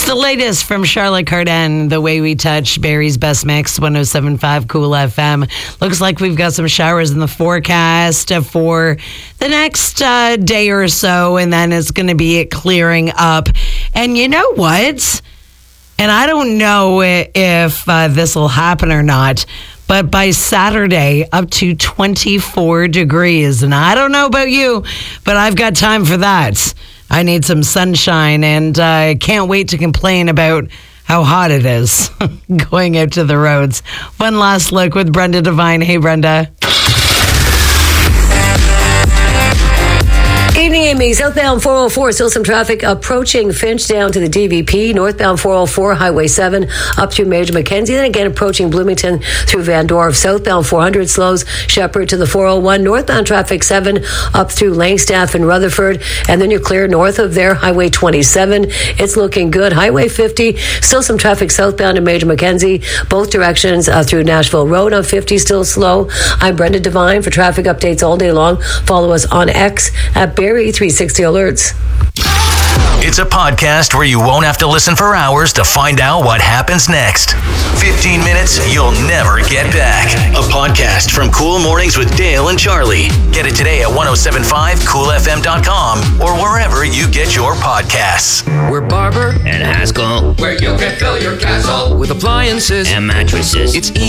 The latest from Charlotte Cardin, The Way We Touch, Barry's Best Mix, 107.5 Cool FM. Looks like we've got some showers in the forecast for the next day or so, and then it's going to be clearing up. And you know what? And I don't know if this will happen or not, but by Saturday, up to 24 degrees. And I don't know about you, but I've got time for that. I need some sunshine, and I can't wait to complain about how hot it is going out to the roads. One last look with Brenda Devine. Hey, Brenda. Evening, Amy. Southbound 404, still some traffic approaching Finch down to the DVP. Northbound 404, Highway 7 up through Major Mackenzie. Then again approaching Bloomington through Van Dorp. Southbound 400 slows Shepherd to the 401. Northbound traffic 7 up through Langstaff and Rutherford. And then you're clear north of there, Highway 27. It's looking good. Highway 50, still some traffic southbound in Major Mackenzie. Both directions through Nashville Road on 50, still slow. I'm Brenda Devine for traffic updates all day long. Follow us on X at Barry 360 Alerts. It's a podcast where you won't have to listen for hours to find out what happens next. 15 minutes you'll never get back. A podcast from Cool Mornings with Dale and Charlie. Get it today at 1075coolfm.com or wherever you get your podcasts. We're Barber and Haskell, where you can fill your castle with appliances and mattresses. It's easy